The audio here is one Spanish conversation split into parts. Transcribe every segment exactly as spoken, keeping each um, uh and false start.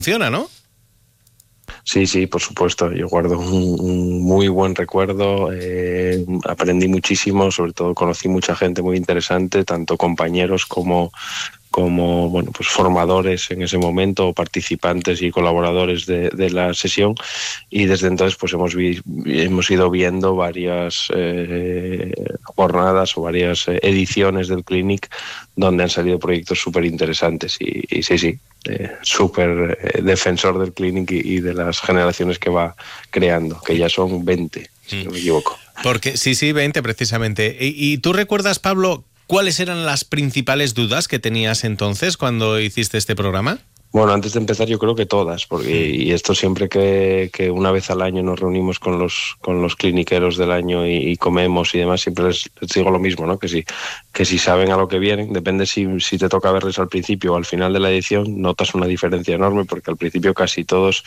funciona, ¿no? Sí, sí, por supuesto. Yo guardo un, un muy buen recuerdo. Eh, aprendí muchísimo, sobre todo conocí mucha gente muy interesante, tanto compañeros como como bueno, pues formadores en ese momento, participantes y colaboradores de, de la sesión, y desde entonces pues hemos, vi, hemos ido viendo varias eh, jornadas o varias ediciones del Clinic donde han salido proyectos súper interesantes y, y sí, sí, eh, súper eh, defensor del Clinic y, y de las generaciones que va creando, que ya son veinte, si mm. no me equivoco. Porque sí, sí, veinte precisamente. ¿Y, y tú recuerdas, Pablo, cuáles eran las principales dudas que tenías entonces cuando hiciste este programa? Bueno, antes de empezar yo creo que todas, porque y esto siempre que, que una vez al año nos reunimos con los con los cliniqueros del año y, y comemos y demás, siempre les, les digo lo mismo, ¿no? Que si, que si saben a lo que vienen, depende si, si te toca verles al principio o al final de la edición, notas una diferencia enorme, porque al principio casi todos,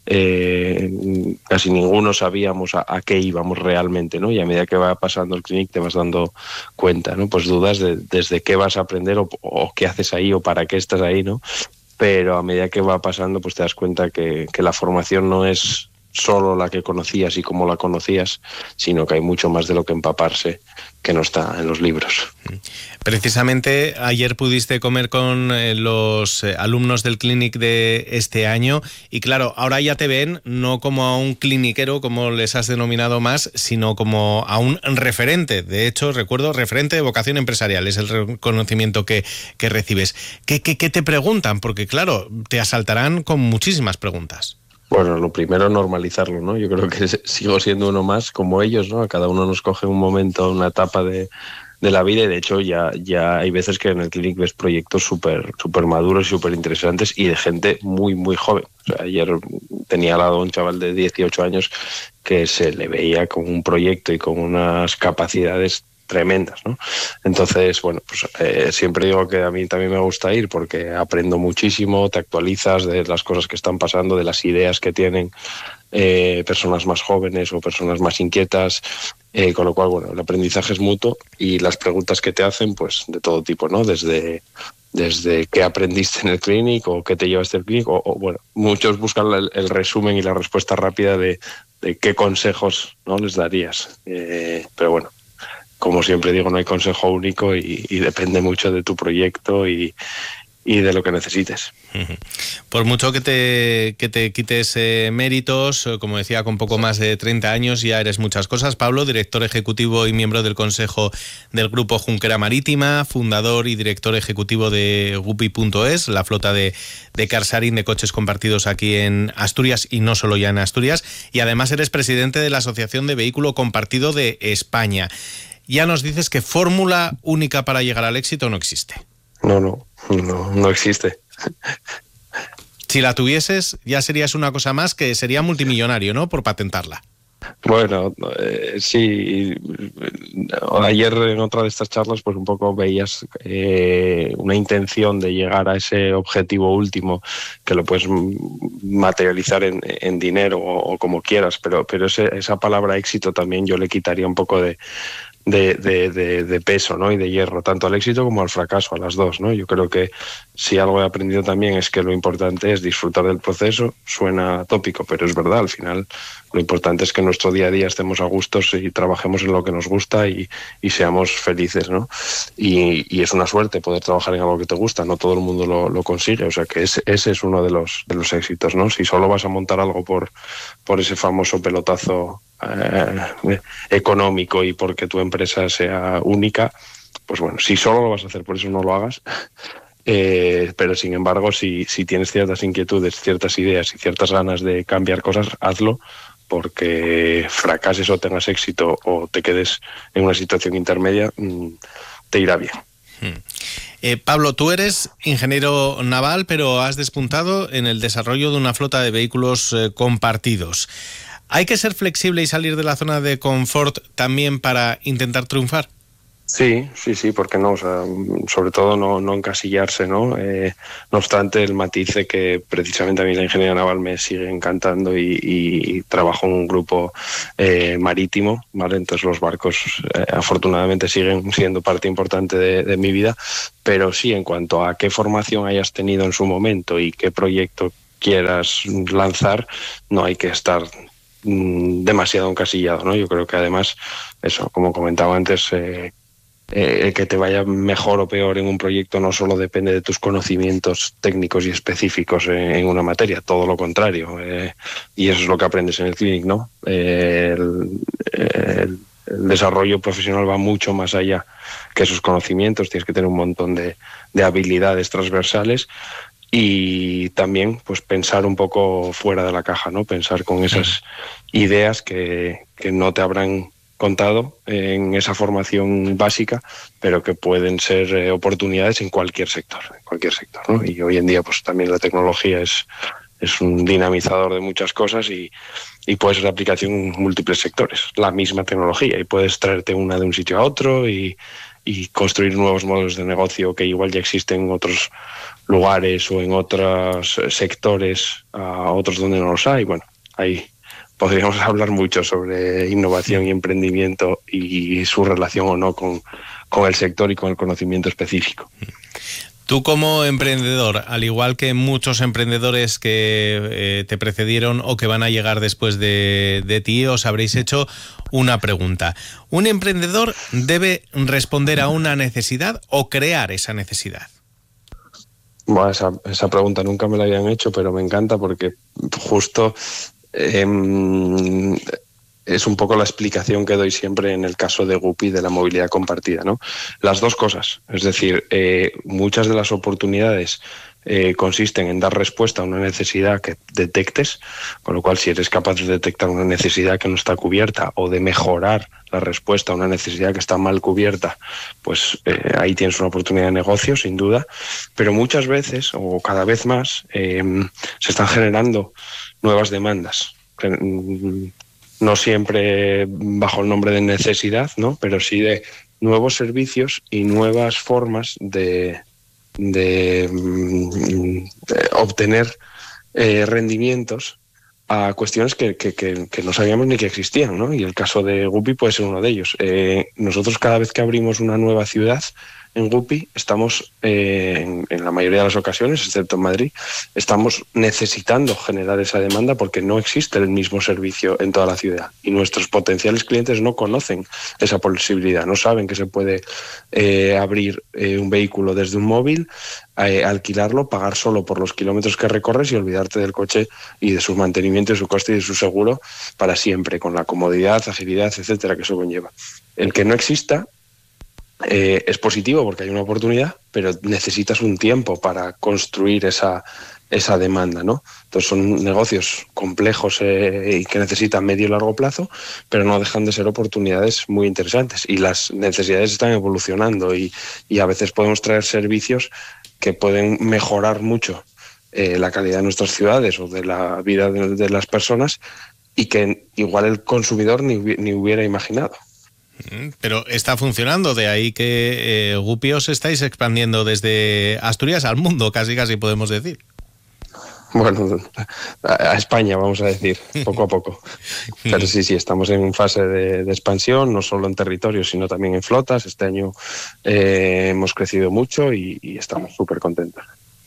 eh, casi ninguno sabíamos a, a qué íbamos realmente, ¿no? Y a medida que va pasando el clinic te vas dando cuenta, ¿no? Pues dudas de desde qué vas a aprender o, o qué haces ahí o para qué estás ahí, ¿no? Pero a medida que va pasando pues te das cuenta que, que la formación no es solo la que conocías y cómo la conocías, sino que hay mucho más de lo que empaparse que no está en los libros. Precisamente ayer pudiste comer con eh, los eh, alumnos del Clinic de este año y claro, ahora ya te ven no como a un cliniquero, como les has denominado más, sino como a un referente. De hecho, recuerdo, referente de vocación empresarial, es el reconocimiento que, que recibes. ¿Qué, qué, ¿Qué te preguntan? Porque claro, te asaltarán con muchísimas preguntas. Bueno, lo primero, normalizarlo, ¿no? Yo creo que sigo siendo uno más como ellos, ¿no? A cada uno nos coge un momento, una etapa de, de la vida y de hecho ya, ya hay veces que en el Clinic ves proyectos súper súper maduros y súper interesantes y de gente muy, muy joven. O sea, ayer tenía al lado un chaval de dieciocho años que se le veía con un proyecto y con unas capacidades tremendas, ¿no? Entonces, bueno, pues eh, siempre digo que a mí también me gusta ir porque aprendo muchísimo, te actualizas de las cosas que están pasando, de las ideas que tienen eh, personas más jóvenes o personas más inquietas, eh, con lo cual, bueno, el aprendizaje es mutuo y las preguntas que te hacen, pues de todo tipo, ¿no? Desde desde qué aprendiste en el Clinic o qué te llevaste al Clinic, o, o bueno, muchos buscan el, el resumen y la respuesta rápida de, de qué consejos, ¿no?, les darías. Eh, pero bueno, como siempre digo, no hay consejo único y, y depende mucho de tu proyecto y, y de lo que necesites. Por mucho que te, que te quites eh, méritos, como decía, con poco más de treinta años ya eres muchas cosas. Pablo, director ejecutivo y miembro del consejo del Grupo Junquera Marítima, fundador y director ejecutivo de Gupi punto es, la flota de, de car sharing de coches compartidos aquí en Asturias y no solo ya en Asturias, y además eres presidente de la Asociación de Vehículo Compartido de España. Ya nos dices que fórmula única para llegar al éxito no existe. No, no, no, no existe. Si la tuvieses, ya serías una cosa más que sería multimillonario, ¿no?, por patentarla. Bueno, eh, sí. Ayer en otra de estas charlas pues un poco veías eh, una intención de llegar a ese objetivo último que lo puedes materializar en, en dinero o, o como quieras, pero, pero ese, esa palabra éxito también yo le quitaría un poco de De, de, de, de peso, ¿no?, y de hierro, tanto al éxito como al fracaso, a las dos, ¿no? Yo creo que si algo he aprendido también es que lo importante es disfrutar del proceso. Suena tópico, pero es verdad, al final lo importante es que en nuestro día a día estemos a gustos y trabajemos en lo que nos gusta y, y seamos felices, ¿no? Y, y es una suerte poder trabajar en algo que te gusta, no todo el mundo lo, lo consigue, o sea que ese, ese es uno de los, de los éxitos, ¿no? Si solo vas a montar algo por, por ese famoso pelotazo Eh, económico y porque tu empresa sea única, pues bueno, si solo lo vas a hacer por eso no lo hagas, eh, pero sin embargo si, si tienes ciertas inquietudes, ciertas ideas y ciertas ganas de cambiar cosas, hazlo, porque fracases o tengas éxito o te quedes en una situación intermedia, te irá bien. Hmm. Eh, Pablo, tú eres ingeniero naval, pero has despuntado en el desarrollo de una flota de vehículos eh, compartidos. ¿Hay que ser flexible y salir de la zona de confort también para intentar triunfar? Sí, sí, sí, ¿por qué no? O sea, sobre todo no, no encasillarse, ¿no? Eh, no obstante, el matiz de que precisamente a mí la ingeniería naval me sigue encantando y, y trabajo en un grupo eh, marítimo, ¿vale? Entonces los barcos eh, afortunadamente siguen siendo parte importante de, de mi vida, pero sí, en cuanto a qué formación hayas tenido en su momento y qué proyecto quieras lanzar, no hay que estar mm, demasiado encasillado, ¿no? Yo creo que además, eso, como comentaba antes, eh, eh, que te vaya mejor o peor en un proyecto no solo depende de tus conocimientos técnicos y específicos en, en una materia, todo lo contrario. Eh, y eso es lo que aprendes en el Clinic, ¿no? Eh, el, el, el desarrollo profesional va mucho más allá que esos conocimientos, tienes que tener un montón de, de habilidades transversales y también pues pensar un poco fuera de la caja, ¿no? Pensar con esas ideas que, que no te habrán contado en esa formación básica, pero que pueden ser eh, oportunidades en cualquier sector, en cualquier sector, ¿no? Y hoy en día pues también la tecnología es, es un dinamizador de muchas cosas y, y puede ser de aplicación en múltiples sectores, la misma tecnología, y puedes traerte una de un sitio a otro y, y construir nuevos modelos de negocio que igual ya existen en otros lugares o en otros sectores, a otros donde no los hay. Bueno, ahí podríamos hablar mucho sobre innovación y emprendimiento y su relación o no con, con el sector y con el conocimiento específico. Tú como emprendedor, al igual que muchos emprendedores que eh, te precedieron o que van a llegar después de, de ti, os habréis hecho una pregunta. ¿Un emprendedor debe responder a una necesidad o crear esa necesidad? Bueno, esa, esa pregunta nunca me la habían hecho, pero me encanta porque justo eh, es un poco la explicación que doy siempre en el caso de Guppy de la movilidad compartida, ¿no? Las dos cosas, es decir, eh, muchas de las oportunidades eh, consisten en dar respuesta a una necesidad que detectes, con lo cual si eres capaz de detectar una necesidad que no está cubierta o de mejorar la respuesta a una necesidad que está mal cubierta, pues eh, ahí tienes una oportunidad de negocio, sin duda, pero muchas veces o cada vez más eh, se están generando nuevas demandas. No siempre bajo el nombre de necesidad, ¿no? Pero sí de nuevos servicios y nuevas formas de, de, de obtener eh, rendimientos a cuestiones que, que, que, que no sabíamos ni que existían, ¿no? Y el caso de Guppy puede ser uno de ellos. Eh, nosotros cada vez que abrimos una nueva ciudad en Guppy estamos, eh, en, en la mayoría de las ocasiones, excepto en Madrid, estamos necesitando generar esa demanda porque no existe el mismo servicio en toda la ciudad y nuestros potenciales clientes no conocen esa posibilidad, no saben que se puede eh, abrir eh, un vehículo desde un móvil, eh, alquilarlo, pagar solo por los kilómetros que recorres y olvidarte del coche y de su mantenimiento, de su coste y de su seguro para siempre, con la comodidad, agilidad, etcétera, que eso conlleva. El que no exista Eh, es positivo porque hay una oportunidad, pero necesitas un tiempo para construir esa, esa demanda, ¿no? Entonces son negocios complejos eh, y que necesitan medio y largo plazo, pero no dejan de ser oportunidades muy interesantes y las necesidades están evolucionando y, y a veces podemos traer servicios que pueden mejorar mucho eh, la calidad de nuestras ciudades o de la vida de, de las personas y que igual el consumidor ni, ni hubiera imaginado. Pero está funcionando, de ahí que eh, Guppy os estáis expandiendo desde Asturias al mundo, casi casi podemos decir. Bueno, a España vamos a decir, poco a poco. Pero sí, sí, estamos en fase de, de expansión, no solo en territorio, sino también en flotas. Este año eh, hemos crecido mucho y, y estamos súper contentos.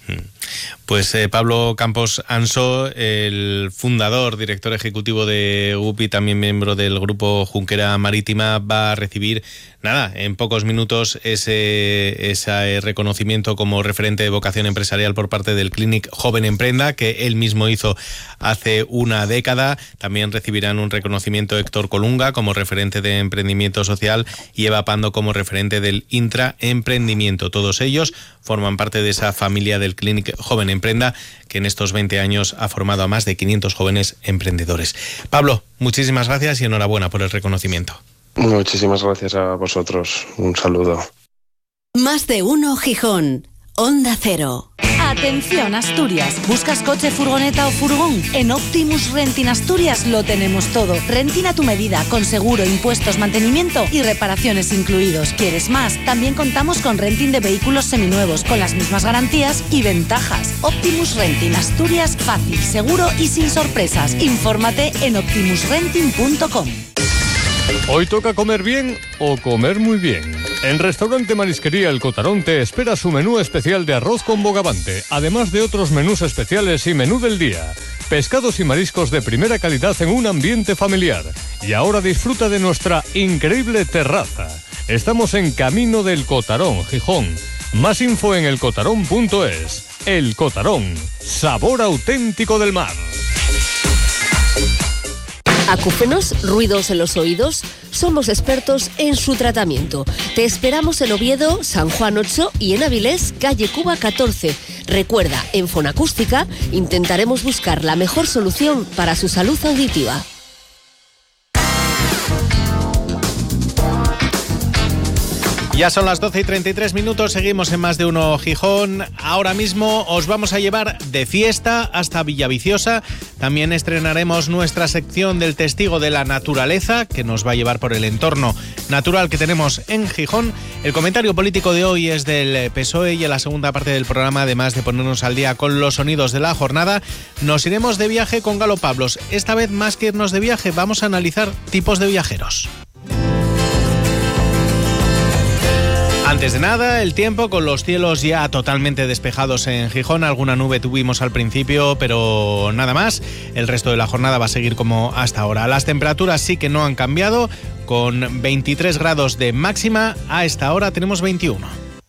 Pues eh, Pablo Campos Ansó, el fundador, director ejecutivo de Guppy, también miembro del grupo Junquera Marítima, va a recibir, nada, en pocos minutos ese, ese reconocimiento como referente de vocación empresarial por parte del Clinic Joven Emprenda, que él mismo hizo hace una década. También recibirán un reconocimiento Héctor Colunga como referente de emprendimiento social y Eva Pando como referente del intraemprendimiento. Todos ellos forman parte de esa familia del Clinic Joven Emprenda, que en estos veinte años ha formado a más de quinientos jóvenes emprendedores. Pablo, muchísimas gracias y enhorabuena por el reconocimiento. Muchísimas gracias a vosotros. Un saludo. Más de uno Gijón. Onda Cero. Atención Asturias, ¿buscas coche, furgoneta o furgón? En Optimus Renting Asturias lo tenemos todo. Renting a tu medida, con seguro, impuestos, mantenimiento y reparaciones incluidos. ¿Quieres más? También contamos con renting de vehículos seminuevos, con las mismas garantías y ventajas. Optimus Renting Asturias, fácil, seguro y sin sorpresas. Infórmate en optimus renting punto com. Hoy toca comer bien o comer muy bien. En Restaurante Marisquería El Cotarón te espera su menú especial de arroz con bogavante, además de otros menús especiales y menú del día. Pescados y mariscos de primera calidad en un ambiente familiar. Y ahora disfruta de nuestra increíble terraza. Estamos en Camino del Cotarón, Gijón. Más info en elcotarón punto es. El Cotarón, sabor auténtico del mar. Acúfenos, ruidos en los oídos. Somos expertos en su tratamiento. Te esperamos en Oviedo, San Juan ocho y en Avilés, calle Cuba catorce. Recuerda, en Fonacústica intentaremos buscar la mejor solución para su salud auditiva. Ya son las doce y treinta y tres minutos, seguimos en Más de Uno Gijón. Ahora mismo os vamos a llevar de fiesta hasta Villaviciosa. También estrenaremos nuestra sección del Testigo de la Naturaleza, que nos va a llevar por el entorno natural que tenemos en Gijón. El comentario político de hoy es del P S O E y en la segunda parte del programa, además de ponernos al día con los sonidos de la jornada, nos iremos de viaje con Galo Pablos. Esta vez, más que irnos de viaje, vamos a analizar tipos de viajeros. Antes de nada, el tiempo, con los cielos ya totalmente despejados en Gijón. Alguna nube tuvimos al principio, pero nada más. El resto de la jornada va a seguir como hasta ahora. Las temperaturas sí que no han cambiado, con veintitrés grados de máxima. A esta hora tenemos veintiuno.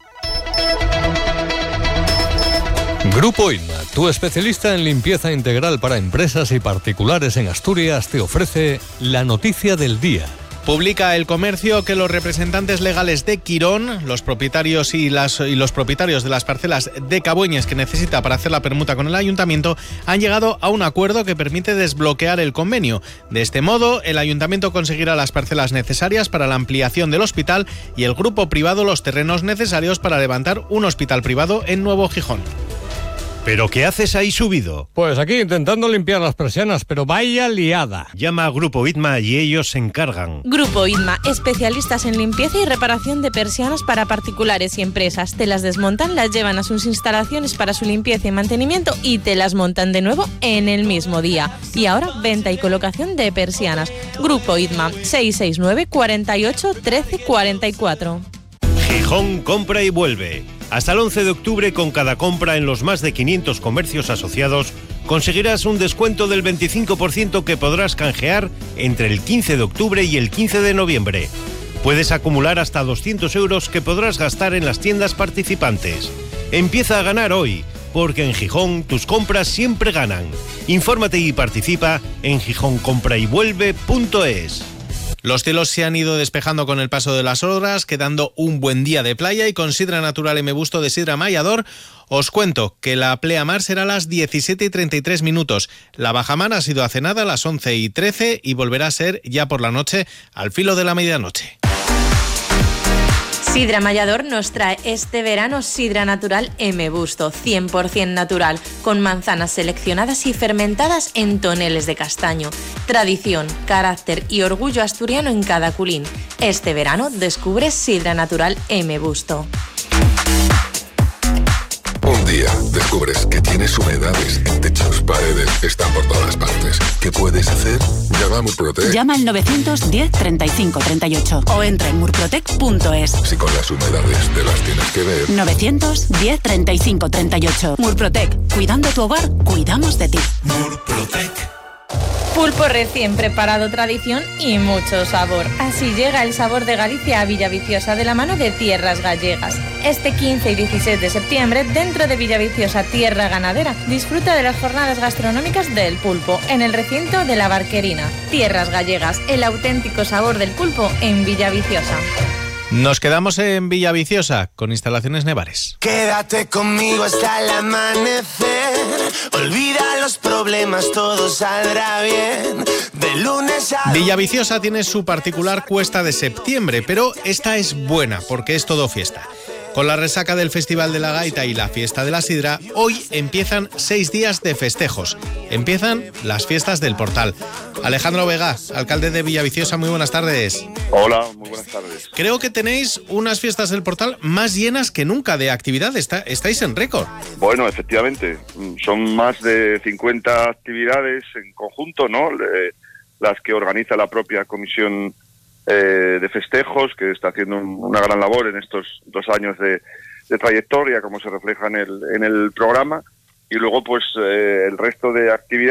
Grupo Inma, tu especialista en limpieza integral para empresas y particulares en Asturias, te ofrece la noticia del día. Publica El Comercio que los representantes legales de Quirón, los propietarios y, las, y los propietarios de las parcelas de Cabueñes que necesita para hacer la permuta con el ayuntamiento, han llegado a un acuerdo que permite desbloquear el convenio. De este modo, el ayuntamiento conseguirá las parcelas necesarias para la ampliación del hospital y el grupo privado los terrenos necesarios para levantar un hospital privado en Nuevo Gijón. ¿Pero qué haces ahí subido? Pues aquí intentando limpiar las persianas, pero vaya liada. Llama a Grupo Itma y ellos se encargan. Grupo Itma, especialistas en limpieza y reparación de persianas para particulares y empresas. Te las desmontan, las llevan a sus instalaciones para su limpieza y mantenimiento y te las montan de nuevo en el mismo día. Y ahora, venta y colocación de persianas. Grupo Itma, seis seis nueve, cuarenta y ocho, trece, cuarenta y cuatro. Gijón compra y vuelve. Hasta el once de octubre, con cada compra en los más de quinientos comercios asociados, conseguirás un descuento del veinticinco por ciento que podrás canjear entre el quince de octubre y el quince de noviembre. Puedes acumular hasta doscientos euros que podrás gastar en las tiendas participantes. Empieza a ganar hoy, porque en Gijón tus compras siempre ganan. Infórmate y participa en gijón compra y vuelve punto es. Los cielos se han ido despejando con el paso de las horas, quedando un buen día de playa, y con Sidra Natural M Busto de Sidra Mallador os cuento que la pleamar será a las diecisiete y treinta y tres minutos. La bajamar ha sido acenada a las once y trece y volverá a ser ya por la noche al filo de la medianoche. Sidra Mallador nos trae este verano Sidra Natural M Busto, cien por ciento natural, con manzanas seleccionadas y fermentadas en toneles de castaño. Tradición, carácter y orgullo asturiano en cada culín. Este verano descubre Sidra Natural M Busto. Un día descubres que tienes humedades en techos, paredes, están por todas partes. ¿Qué puedes hacer? Llama a Murprotec. Llama al novecientos diez, treinta y cinco, treinta y ocho o entra en murprotec punto es. Si con las humedades te las tienes que ver. novecientos diez, treinta y cinco, treinta y ocho. Murprotec. Cuidando tu hogar, cuidamos de ti. Murprotec. Pulpo recién preparado, tradición y mucho sabor. Así llega el sabor de Galicia a Villaviciosa de la mano de Tierras Gallegas. Este quince y dieciséis de septiembre, dentro de Villaviciosa Tierra Ganadera, disfruta de las jornadas gastronómicas del pulpo en el recinto de la Barquerina. Tierras Gallegas, el auténtico sabor del pulpo en Villaviciosa. Nos quedamos en Villaviciosa con instalaciones Nevares. Quédate conmigo hasta el amanecer. Olvida los problemas, todo saldrá bien. De lunes a... Villaviciosa tiene su particular cuesta de septiembre, pero esta es buena porque es todo fiesta. Con la resaca del Festival de la Gaita y la Fiesta de la Sidra, hoy empiezan seis días de festejos. Empiezan las fiestas del Portal. Alejandro Vega, alcalde de Villaviciosa, muy buenas tardes. Hola, muy buenas tardes. Creo que tenéis unas fiestas del Portal más llenas que nunca de actividad. Está, estáis en récord. Bueno, efectivamente, son más de cincuenta actividades en conjunto, ¿no? Eh, las que organiza la propia Comisión eh, de festejos, que está haciendo un, una gran labor en estos dos años de, de trayectoria, como se refleja en el, en el programa, y luego pues eh, el resto de actividades